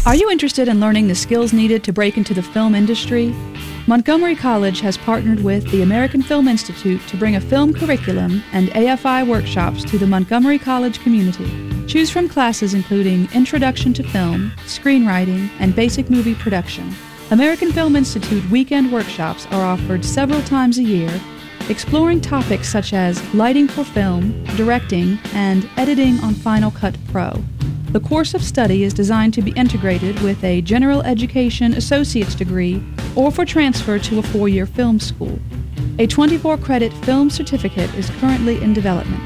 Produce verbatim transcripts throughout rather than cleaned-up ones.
Are you interested in learning the skills needed to break into the film industry? Montgomery College has partnered with the American Film Institute to bring a film curriculum and A F I workshops to the Montgomery College community. Choose from classes including Introduction to Film, Screenwriting, and Basic Movie Production. American Film Institute weekend workshops are offered several times a year, exploring topics such as lighting for film, directing, and editing on Final Cut Pro. The course of study is designed to be integrated with a general education associate's degree or for transfer to a four-year film school. A twenty-four credit film certificate is currently in development.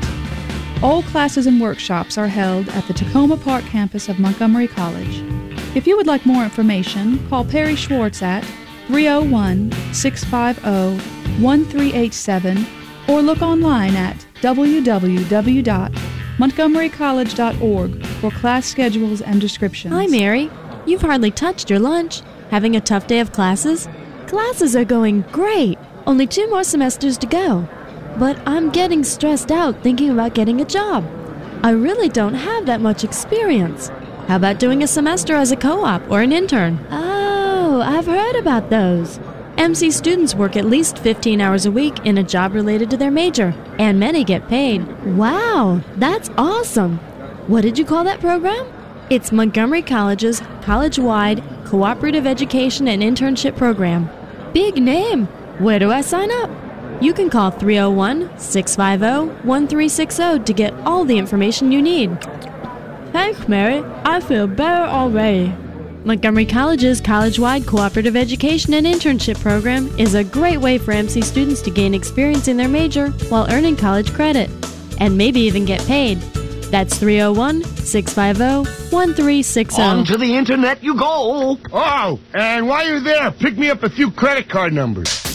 All classes and workshops are held at the Tacoma Park campus of Montgomery College. If you would like more information, call Perry Schwartz at three oh one, six five oh, one three eight seven or look online at w w w dot montgomery college dot org for class schedules and descriptions. Hi, Mary. You've hardly touched your lunch. Having a tough day of classes? Classes are going great. Only two more semesters to go. But I'm getting stressed out thinking about getting a job. I really don't have that much experience. How about doing a semester as a co-op or an intern? Oh, I've heard about those. M C students work at least fifteen hours a week in a job related to their major, and many get paid. Wow, that's awesome. What did you call that program? It's Montgomery College's college-wide cooperative education and internship program. Big name. Where do I sign up? You can call three oh one, six five oh, one three six oh to get all the information you need. Thanks, Mary. I feel better already. Montgomery College's college-wide cooperative education and internship program is a great way for M C students to gain experience in their major while earning college credit, and maybe even get paid. That's three oh one, six five oh, one three six oh. On to the internet you go! Oh, and while you're there, pick me up a few credit card numbers.